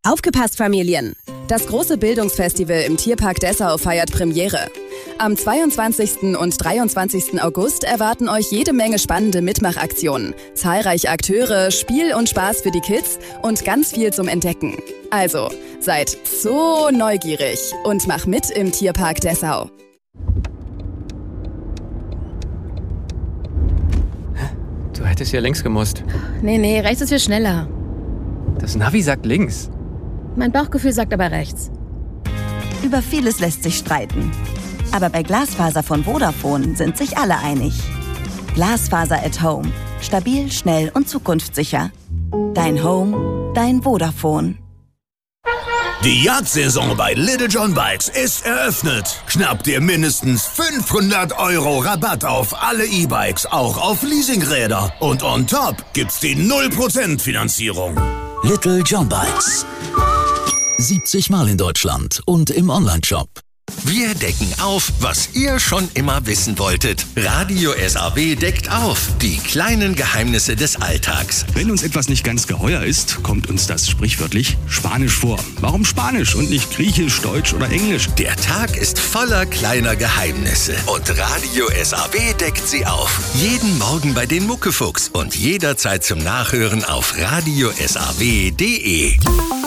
Aufgepasst, Familien! Das große Bildungsfestival im Tierpark Dessau feiert Premiere. Am 22. und 23. August erwarten euch jede Menge spannende Mitmachaktionen, zahlreiche Akteure, Spiel und Spaß für die Kids und ganz viel zum Entdecken. Also, seid so neugierig und mach mit im Tierpark Dessau. Du hättest ja links gemusst. Nee, rechts ist viel schneller. Das Navi sagt links. Mein Bauchgefühl sagt aber rechts. Über vieles lässt sich streiten. Aber bei Glasfaser von Vodafone sind sich alle einig. Glasfaser at Home. Stabil, schnell und zukunftssicher. Dein Home, dein Vodafone. Die Jagdsaison bei Little John Bikes ist eröffnet. Schnapp dir mindestens 500 € Rabatt auf alle E-Bikes, auch auf Leasingräder. Und on top gibt's die 0% Finanzierung. Little John Bikes. 70 Mal in Deutschland und im Onlineshop. Wir decken auf, was ihr schon immer wissen wolltet. Radio SAW deckt auf. Die kleinen Geheimnisse des Alltags. Wenn uns etwas nicht ganz geheuer ist, kommt uns das sprichwörtlich Spanisch vor. Warum Spanisch und nicht Griechisch, Deutsch oder Englisch? Der Tag ist voller kleiner Geheimnisse. Und Radio SAW deckt sie auf. Jeden Morgen bei den Muckefuchs und jederzeit zum Nachhören auf radiosaw.de.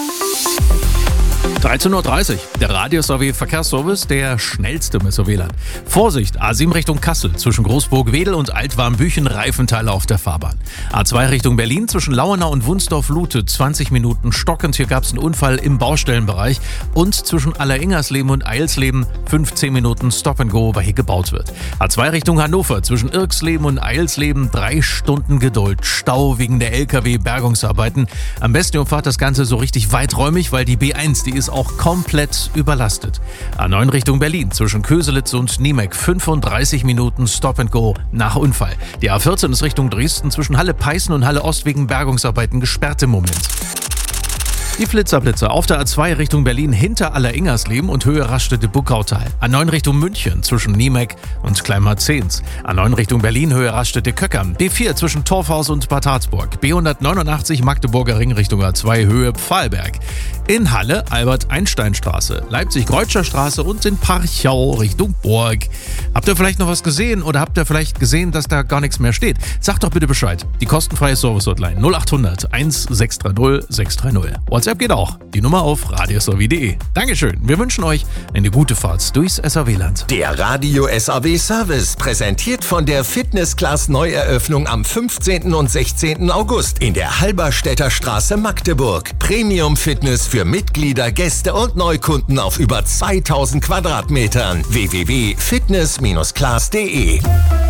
13:30 Uhr, der Radio SAW Verkehrsservice, der schnellste im SAW-Land. Vorsicht, A7 Richtung Kassel, zwischen Großburg-Wedel und Altwarmbüchen Reifenteile auf der Fahrbahn. A2 Richtung Berlin, zwischen Lauenau und Wunsdorf-Lute, 20 Minuten stockend. Hier gab es einen Unfall im Baustellenbereich. Und zwischen Alleringersleben und Eilsleben, 15 Minuten Stop-and-Go, weil hier gebaut wird. A2 Richtung Hannover, zwischen Irksleben und Eilsleben, 3 Stunden Geduld. Stau wegen der LKW-Bergungsarbeiten. Am besten ihr fahrt das Ganze so richtig weiträumig, weil die B1, die ist auch komplett überlastet. A9 Richtung Berlin, zwischen Köselitz und Niemek, 35 Minuten Stop-and-Go nach Unfall. Die A14 ist Richtung Dresden, zwischen Halle-Peißen und Halle-Ost wegen Bergungsarbeiten gesperrt im Moment. Die Flitzerblitzer auf der A2 Richtung Berlin hinter Alleringersleben und Höhe Rastede-Buckautal. A9 Richtung München zwischen Niemek und Kleinmarzens. A9 Richtung Berlin Höhe Rastede-Köckern. B4 zwischen Torfhaus und Bad Harzburg. B189 Magdeburger Ring Richtung A2 Höhe Pfahlberg. In Halle Albert-Einstein-Straße, Leipzig-Kreutscher-Straße und in Parchau Richtung Burg. Habt ihr vielleicht noch was gesehen oder habt ihr vielleicht gesehen, dass da gar nichts mehr steht? Sagt doch bitte Bescheid. Die kostenfreie Service-Hotline 0800 1630 630. WhatsApp geht auch. Die Nummer auf radiosaw.de. Dankeschön. Wir wünschen euch eine gute Fahrt durchs SAW-Land. Der Radio SAW Service, präsentiert von der Fitness Class Neueröffnung am 15. und 16. August in der Halberstädter Straße Magdeburg. Premium Fitness für Mitglieder, Gäste und Neukunden auf über 2000 Quadratmetern. www.fitness-class.de.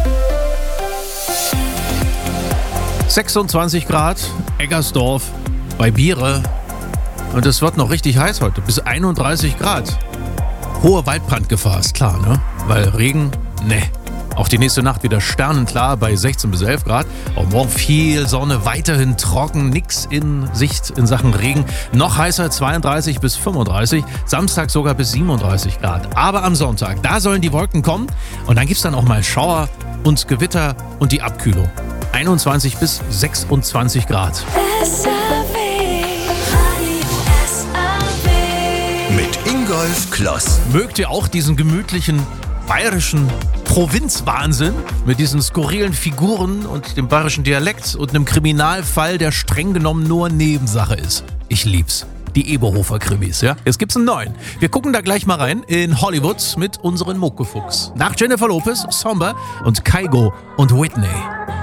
26 Grad, Eggersdorf bei Biere. Und es wird noch richtig heiß heute, bis 31 Grad. Hohe Waldbrandgefahr ist klar, ne? Weil Regen, ne. Auch die nächste Nacht wieder sternenklar bei 16 bis 11 Grad. Auch morgen viel Sonne, weiterhin trocken, nix in Sicht in Sachen Regen. Noch heißer 32 bis 35, Samstag sogar bis 37 Grad. Aber am Sonntag, da sollen die Wolken kommen und dann gibt's dann auch mal Schauer und Gewitter und die Abkühlung. 21 bis 26 Grad. Mit Ingolf Kloss. Mögt ihr auch diesen gemütlichen bayerischen Provinzwahnsinn mit diesen skurrilen Figuren und dem bayerischen Dialekt und einem Kriminalfall, der streng genommen nur Nebensache ist? Ich lieb's. Die Eberhofer-Krimis, ja? Jetzt gibt's einen neuen. Wir gucken da gleich mal rein in Hollywood mit unseren Muckefuchs. Nach Jennifer Lopez, Somber und Kygo und Whitney.